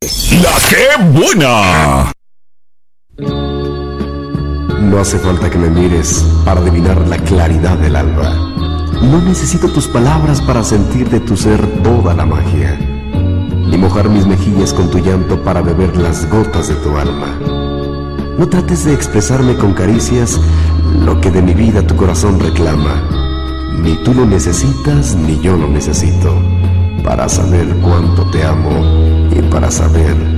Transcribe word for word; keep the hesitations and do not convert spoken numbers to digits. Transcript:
La que buena. No hace falta que me mires para adivinar la claridad del alba. No necesito tus palabras para sentir de tu ser toda la magia, ni mojar mis mejillas con tu llanto para beber las gotas de tu alma. No trates de expresarme con caricias lo que de mi vida tu corazón reclama. Ni tú lo necesitas, ni yo lo necesito, para saber cuánto te amo y para saber